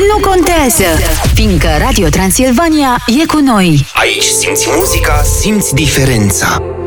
Nu contează, fiindcă Radio Transilvania e cu noi. Aici simți muzica, simți diferența.